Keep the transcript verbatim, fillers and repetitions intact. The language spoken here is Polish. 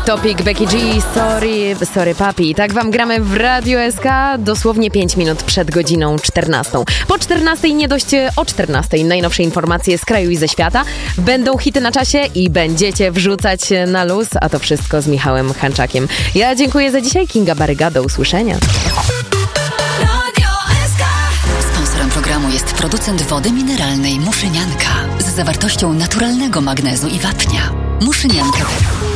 Topic, Becky G, sorry, sorry papi. Tak wam gramy w Radio S K dosłownie pięć minut przed godziną czternastą. Po czternastej, nie dość o czternastej, najnowsze informacje z kraju i ze świata. Będą hity na czasie i będziecie wrzucać na luz, a to wszystko z Michałem Hanczakiem. Ja dziękuję za dzisiaj, Kinga Baryga, do usłyszenia. Sponsorem programu jest producent wody mineralnej Muszynianka z zawartością naturalnego magnezu i wapnia. Muszynianka.